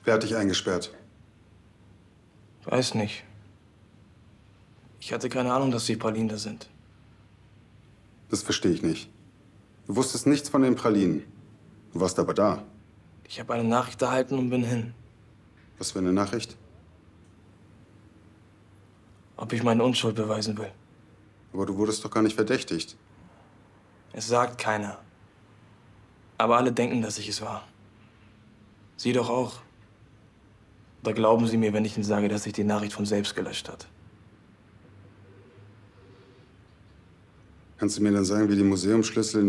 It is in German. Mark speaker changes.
Speaker 1: Wer hat dich eingesperrt?
Speaker 2: Weiß nicht. Ich hatte keine Ahnung, dass die Pralinen da sind.
Speaker 1: Das verstehe ich nicht. Du wusstest nichts von den Pralinen. Du warst aber da.
Speaker 2: Ich habe eine Nachricht erhalten und bin hin.
Speaker 1: Was für eine Nachricht?
Speaker 2: Ob ich meine Unschuld beweisen will.
Speaker 1: Aber du wurdest doch gar nicht verdächtigt.
Speaker 2: Es sagt keiner. Aber alle denken, dass ich es war. Sie doch auch. Oder glauben Sie mir, wenn ich Ihnen sage, dass sich die Nachricht von selbst gelöscht hat?
Speaker 1: Kannst du mir dann sagen, wie die Museumsschlüssel